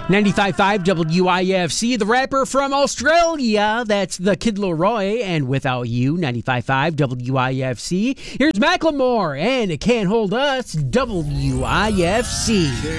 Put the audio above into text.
95.5 WIFC, the rapper from Australia, that's the Kid Leroy, and Without You, 95.5 WIFC. Here's Macklemore, and It Can't Hold Us, WIFC.